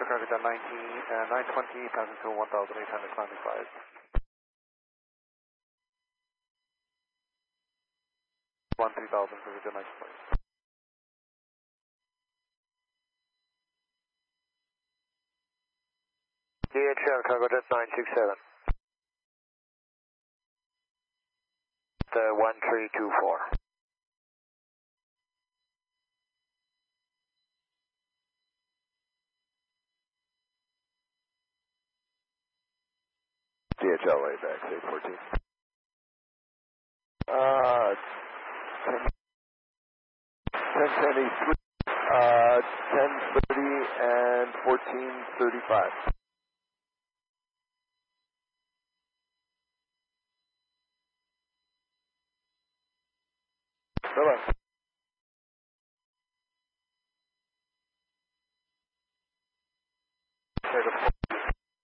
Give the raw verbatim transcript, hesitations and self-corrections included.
Cargo Jet nineteen, uh, nine twenty, passing to one thousand eight hundred climbing five. one three thousand, Cargo Jet nineteen twenty. D H M, Cargo Jet nine six seven. The one three two four. D H L A back, eight fourteen. Uh, ten ten eighty-three, uh, ten thirty and fourteen thirty-five. Bye-bye. Take a